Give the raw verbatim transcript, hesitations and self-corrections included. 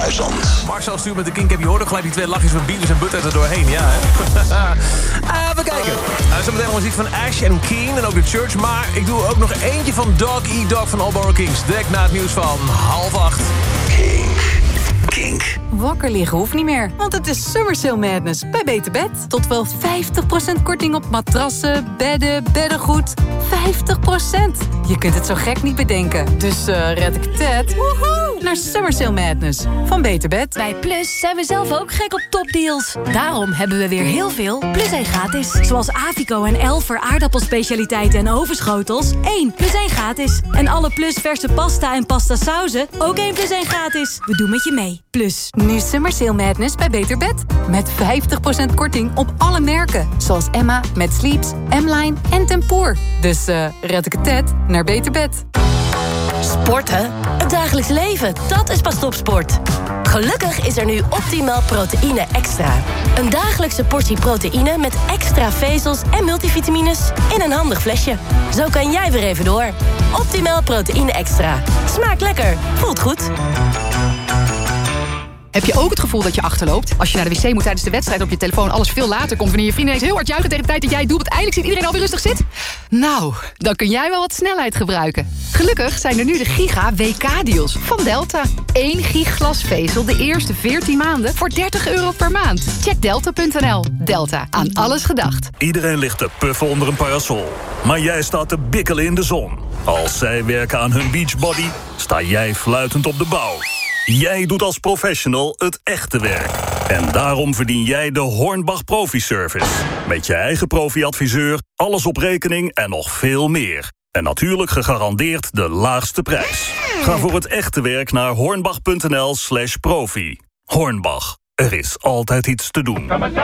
duizend. Marcel stuurt met de Kink. Heb je hoort ook gelijk die twee lachjes van Beavis en Butthead er doorheen. Ja, hè? Even kijken. Uh, Zometeen nog muziek van Ash en Keen en ook de Church. Maar ik doe ook nog eentje van Dog Eat Dog van All Kings. Direct na het nieuws van half acht. Kink. Kink. Wakker liggen hoeft niet meer, want het is Summer Sale Madness bij Beter Bed. Tot wel vijftig procent korting op matrassen, bedden, beddengoed. vijftig procent. Je kunt het zo gek niet bedenken. Dus uh, red ik het woehoe, naar Summer Sale Madness van Beter Bed. Bij Plus zijn we zelf ook gek op topdeals. Daarom hebben we weer heel veel Plus één gratis. Zoals Avico en Elfer aardappelspecialiteiten en overschotels. één plus één gratis. En alle Plus verse pasta en pasta sauzen ook één plus één gratis. We doen met je mee. Plus. Nu Summer Sale Madness bij Beter Bed. Met vijftig procent korting op alle merken. Zoals Emma met Sleeps, M-Line en Tempoor. Dus uh, red ik het tet naar Beter Bed. Sporten? Het dagelijks leven, dat is pas topsport. Gelukkig is er nu Optimal Proteïne Extra. Een dagelijkse portie proteïne met extra vezels en multivitamines in een handig flesje. Zo kan jij weer even door. Optimal Proteïne Extra. Smaakt lekker, voelt goed. Heb je ook het gevoel dat je achterloopt? Als je naar de wc moet tijdens de wedstrijd op je telefoon alles veel later komt... wanneer je vrienden ineens heel hard juichen tegen de tijd dat jij het doelpunt eindelijk ziet iedereen alweer rustig zit? Nou, dan kun jij wel wat snelheid gebruiken. Gelukkig zijn er nu de Giga W K-deals van Delta. Eén gig glasvezel de eerste veertien maanden voor dertig euro per maand. Check delta punt n l. Delta, aan alles gedacht. Iedereen ligt te puffen onder een parasol. Maar jij staat te bikkelen in de zon. Als zij werken aan hun beachbody, sta jij fluitend op de bouw. Jij doet als professional het echte werk. En daarom verdien jij de Hornbach Profi Service. Met je eigen profi-adviseur, alles op rekening en nog veel meer. En natuurlijk gegarandeerd de laagste prijs. Ga voor het echte werk naar hornbach punt n l slash profi. Hornbach, er is altijd iets te doen.